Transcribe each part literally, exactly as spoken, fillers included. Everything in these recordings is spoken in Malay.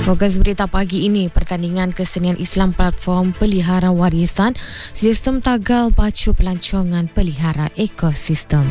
Fokus berita pagi ini, pertandingan kesenian Islam platform pelihara warisan, sistem tagal pacu pelancongan pelihara ekosistem.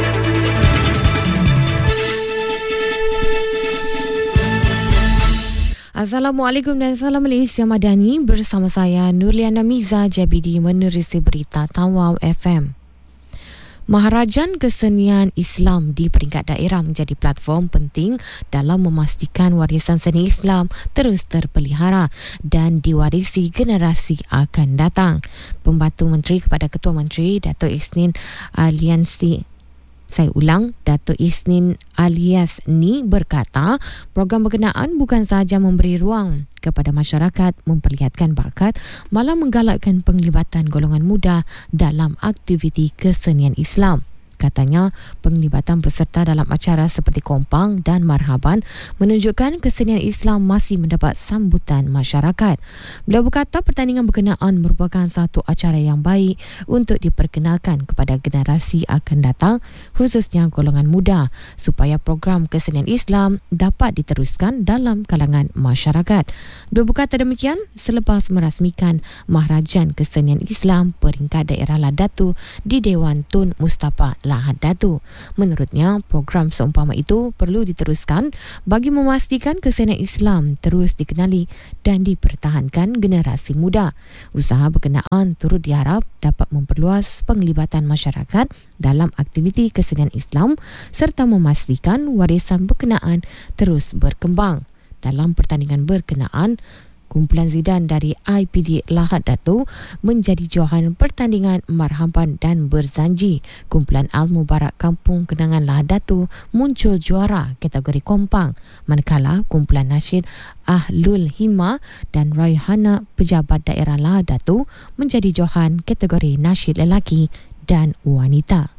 Assalamualaikum dan salam Malaysia Madani, bersama saya Nurliana Miza Jabidi menerusi berita Tawau F M. Maharajan Kesenian Islam di peringkat daerah menjadi platform penting dalam memastikan warisan seni Islam terus terpelihara dan diwarisi generasi akan datang. Pembantu Menteri kepada Ketua Menteri Datuk Isnin Aliansi Saya ulang, Datuk Isnin alias Ni berkata, program berkenaan bukan sahaja memberi ruang kepada masyarakat memperlihatkan bakat, malah menggalakkan penglibatan golongan muda dalam aktiviti kesenian Islam. Katanya, penglibatan peserta dalam acara seperti Kompang dan Marhaban menunjukkan kesenian Islam masih mendapat sambutan masyarakat. Beliau berkata pertandingan berkenaan merupakan satu acara yang baik untuk diperkenalkan kepada generasi akan datang, khususnya golongan muda, supaya program kesenian Islam dapat diteruskan dalam kalangan masyarakat. Beliau berkata demikian selepas merasmikan Maharajan Kesenian Islam peringkat daerah Ladatu di Dewan Tun Mustafa Lahad Datu. Menurutnya, program seumpama itu perlu diteruskan bagi memastikan kesenian Islam terus dikenali dan dipertahankan generasi muda. Usaha berkenaan turut diharap dapat memperluas penglibatan masyarakat dalam aktiviti kesenian Islam serta memastikan warisan berkenaan terus berkembang. Dalam pertandingan berkenaan, kumpulan Zidan dari I P D Lahad Datu menjadi johan pertandingan marhaban dan berzanji. Kumpulan Al-Mubarak Kampung Kenangan Lahad Datu muncul juara kategori Kompang, manakala kumpulan nasyid Ahlul Himma dan Raihana Pejabat Daerah Lahad Datu menjadi johan kategori nasyid lelaki dan wanita.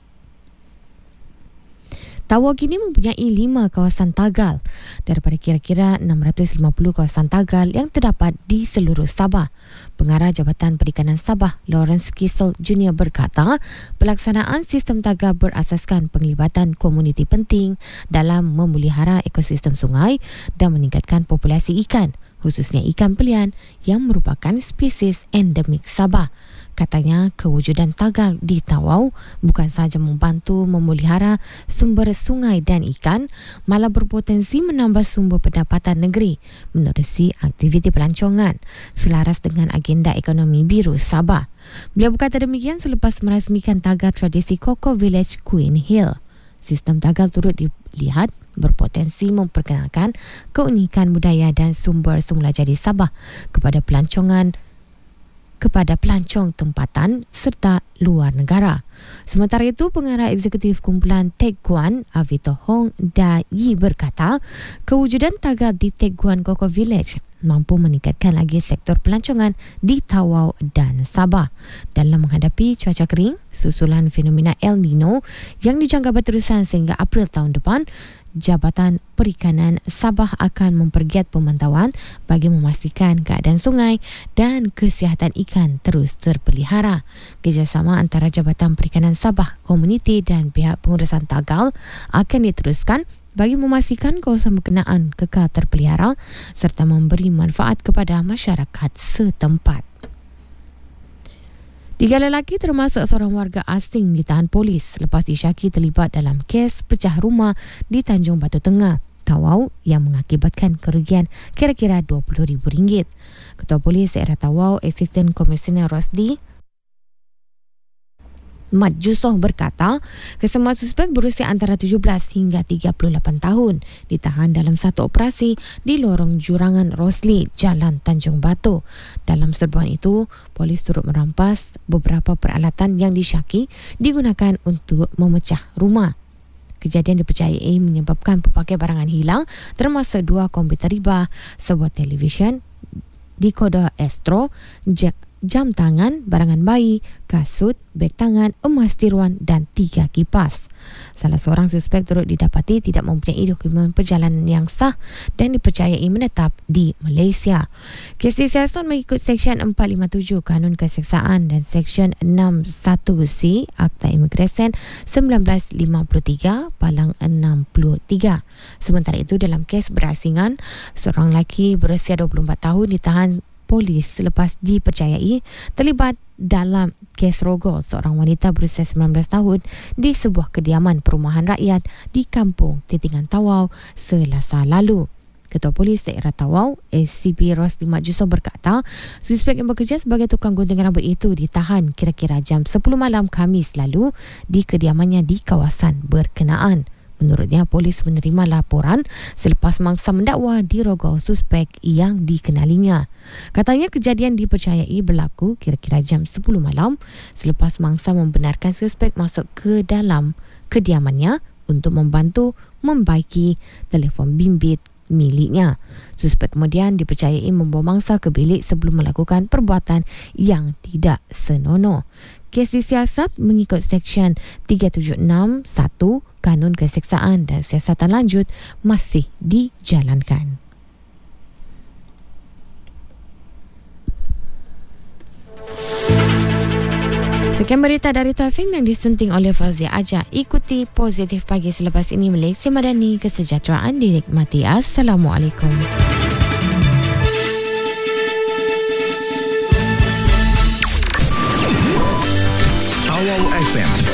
Tawau kini mempunyai lima kawasan tagal daripada kira-kira enam ratus lima puluh kawasan tagal yang terdapat di seluruh Sabah. Pengarah Jabatan Perikanan Sabah, Lawrence Kisol Junior berkata, pelaksanaan sistem tagal berasaskan penglibatan komuniti penting dalam memelihara ekosistem sungai dan meningkatkan populasi ikan, khususnya ikan pelian yang merupakan spesies endemik Sabah. Katanya, kewujudan tagal di Tawau bukan sahaja membantu memelihara sumber sungai dan ikan, malah berpotensi menambah sumber pendapatan negeri menerusi aktiviti pelancongan selaras dengan agenda ekonomi biru Sabah. Beliau berkata demikian selepas merasmikan tagal tradisi Coco Village Queen Hill. Sistem tagal turut dilihat berpotensi memperkenalkan keunikan budaya dan sumber semula jadi Sabah kepada pelancongan kepada pelancong tempatan serta luar negara. Sementara itu, pengarah eksekutif kumpulan Tek Guan, Avito Hong Da Yi berkata, kewujudan tagal di Tek Guan Coco Village mampu meningkatkan lagi sektor pelancongan di Tawau dan Sabah. Dalam menghadapi cuaca kering, susulan fenomena El Nino yang dijangka berterusan sehingga April tahun depan, Jabatan Perikanan Sabah akan mempergiat pemantauan bagi memastikan keadaan sungai dan kesihatan ikan terus terpelihara. Kerjasama antara Jabatan Perikanan Sabah, komuniti dan pihak pengurusan tagal akan diteruskan bagi memastikan kawasan berkenaan kekal terpelihara serta memberi manfaat kepada masyarakat setempat. Tiga lelaki termasuk seorang warga asing ditahan polis lepas disyaki terlibat dalam kes pecah rumah di Tanjung Batu Tengah, Tawau yang mengakibatkan kerugian kira-kira dua puluh ribu ringgit. Ketua Polis Daerah Tawau, Asisten Komisioner Rosdi Mat Jusoh berkata, kesemua suspek berusia antara tujuh belas hingga tiga puluh lapan tahun ditahan dalam satu operasi di lorong Jurangan Rosli, Jalan Tanjung Batu. Dalam serbuan itu, polis turut merampas beberapa peralatan yang disyaki digunakan untuk memecah rumah. Kejadian dipercayai menyebabkan pelbagai barangan hilang termasuk dua komputer riba, sebuah televisyen, dekoder Astro, jam tangan, barangan bayi, kasut, beg tangan, emas tiruan dan tiga kipas. Salah seorang suspek turut didapati tidak mempunyai dokumen perjalanan yang sah dan dipercayai menetap di Malaysia. Kes disiasat mengikut Seksyen empat lima tujuh Kanun Keseksaan dan Seksyen enam satu C Akta Imigresen seribu sembilan ratus lima puluh tiga Palang enam puluh tiga. Sementara itu, dalam kes berasingan, seorang lelaki berusia dua puluh empat tahun ditahan polis selepas dipercayai terlibat dalam kes rogol seorang wanita berusia sembilan belas tahun di sebuah kediaman perumahan rakyat di Kampung Titingan Tawau Selasa lalu. Ketua Polis Daerah Tawau, A C P Rosli Mat Jusof berkata, suspek yang bekerja sebagai tukang gunting rambut itu ditahan kira-kira jam sepuluh malam Khamis lalu di kediamannya di kawasan berkenaan. Menurutnya, polis menerima laporan selepas mangsa mendakwa dirogol suspek yang dikenalinya. Katanya kejadian dipercayai berlaku kira-kira jam sepuluh malam selepas mangsa membenarkan suspek masuk ke dalam kediamannya untuk membantu membaiki telefon bimbit miliknya. Suspek kemudian dipercayai membawa mangsa ke bilik sebelum melakukan perbuatan yang tidak senonoh. Kes disiasat mengikut Seksyen tiga tujuh enam satu Kanun Keseksaan dan siasatan lanjut masih dijalankan. Sekian berita dari T F M yang disunting oleh Fazia Aja. Ikuti Positif Pagi selepas ini. Malaysia Madani, kesejahteraan dinikmati. Assalamualaikum. Tawau F M